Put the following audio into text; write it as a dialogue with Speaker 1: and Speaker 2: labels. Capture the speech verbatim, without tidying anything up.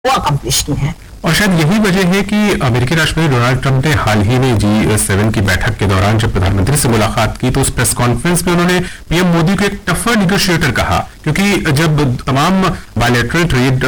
Speaker 1: वो अकम्प्लिश की हैं।
Speaker 2: और शायद यही वजह है कि अमेरिकी राष्ट्रपति डोनाल्ड ट्रंप ने हाल ही में जी सेवन की बैठक के दौरान जब प्रधानमंत्री से मुलाकात की तो उस प्रेस कॉन्फ्रेंस में उन्होंने पीएम मोदी को एक टफर निगोशिएटर कहा, क्योंकि जब तमाम बायलैटरल ट्रेड